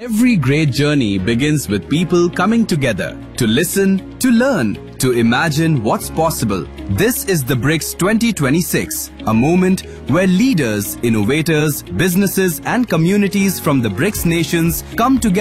Every great journey begins with people coming together to listen, to learn, to imagine what's possible. This is the BRICS 2026, a moment where leaders, innovators, businesses and communities from the BRICS nations come together